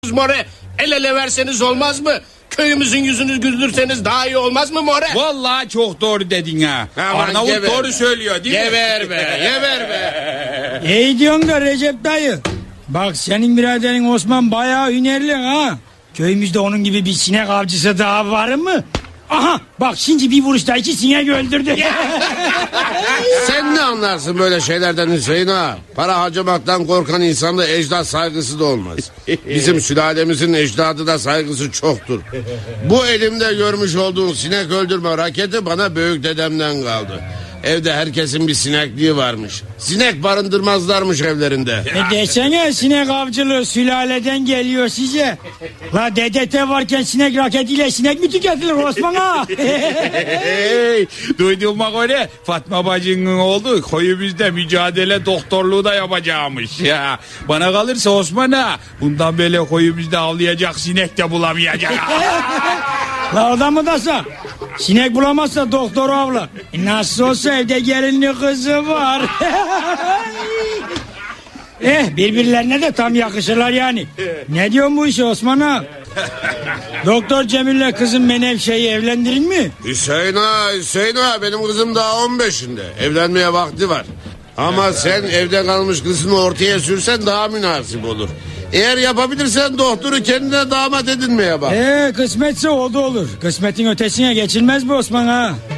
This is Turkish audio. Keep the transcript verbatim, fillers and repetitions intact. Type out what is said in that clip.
More, el ele verseniz olmaz mı? Köyümüzün yüzünü güldürseniz daha iyi olmaz mı More? Vallahi çok doğru dedin ha. Aman Arnavut geber doğru be. söylüyor değil Geber mi? be, geber be. İyi diyorsun da Recep dayı. Bak senin biraderin Osman bayağı hünerli ha. Köyümüzde onun gibi bir sinek avcısı daha var mı? Aha bak şimdi bir vuruşta iki sinek öldürdü. Sen ne anlarsın böyle şeylerden Hüseyin ağa? Para harcamaktan korkan insanda ecdat saygısı da olmaz. Bizim sülalemizin ecdadı da saygısı çoktur. Bu elimde görmüş olduğun sinek öldürme raketi bana büyük dedemden kaldı. Evde herkesin bir sinekliği varmış. Sinek barındırmazlarmış evlerinde. E desene sinek avcılığı sülaleden geliyor size. La D D T varken sinek raketiyle sinek mi tüketilir Osman ağa? Hey, duyduğuma göre Fatma bacının oğlu koyumuzda mücadele doktorluğu da yapacakmış ya. Bana kalırsa Osman ağa bundan böyle koyumuzda avlayacak sinek de bulamayacak. La o da mı dasa? Sinek bulamazsa doktoru avla. E nasıl olsa evde gelinli kızı var. Eh birbirlerine de tam yakışırlar yani. Ne diyorsun bu işe Osman ağa? Doktor Cemil'le kızım Menevşe'yi evlendirin mi? Hüseyin ağa, Hüseyin ağa benim kızım daha on beşinde. Evlenmeye vakti var. Ama sen evde kalmış kızını ortaya sürsen daha münasip olur. Eğer yapabilirsen doktoru kendine damat edinmeye bak. Ee kısmetse o da olur. Kısmetin ötesine geçilmez bu Osman ağa.